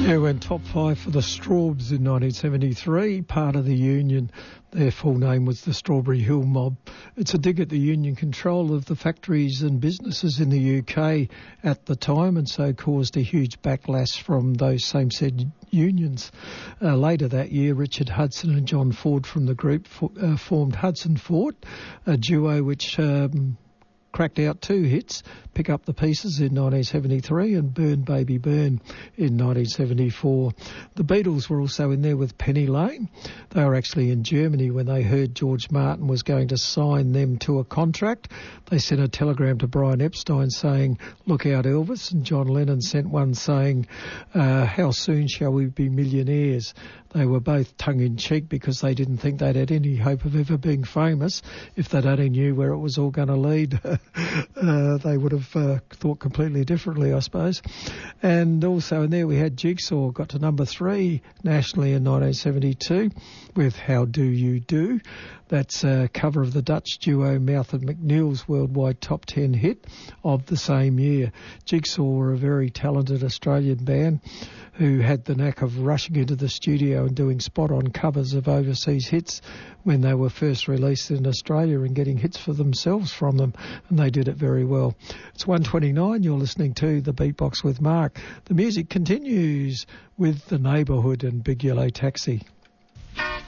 Yeah, went top five for the Strawbs in 1973, part of the Union. Their full name was the Strawberry Hill Mob. It's a dig at the Union control of the factories and businesses in the UK at the time, and so caused a huge backlash from those same said unions. Later that year, Richard Hudson and John Ford from the group formed Hudson Ford, a duo which cracked out 2 hits, Pick Up the Pieces in 1973 and Burn Baby Burn in 1974. The Beatles were also in there with Penny Lane. They were actually in Germany when they heard George Martin was going to sign them to a contract. They sent a telegram to Brian Epstein saying, "Look out, Elvis," and John Lennon sent one saying, "How soon shall we be millionaires?" They were both tongue-in-cheek because they didn't think they'd had any hope of ever being famous. If they'd only knew where it was all going to lead, they would have thought completely differently, I suppose. And also in there we had Jigsaw, got to number 3 nationally in 1972 with How Do You Do. That's a cover of the Dutch duo Mouth and McNeil's worldwide top 10 hit of the same year. Jigsaw were a very talented Australian band who had the knack of rushing into the studio and doing spot-on covers of overseas hits when they were first released in Australia and getting hits for themselves from them, and they did it very well. It's 1:29, you're listening to The Beatbox with Mark. The music continues with The Neighbourhood and Big Yellow Taxi.